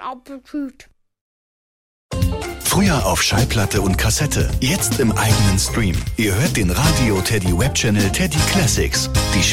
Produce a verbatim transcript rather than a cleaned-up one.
Appetit. Früher auf Schallplatte und Kassette, jetzt im eigenen Stream. Ihr hört den Radio Teddy Webchannel Teddy Classics. Die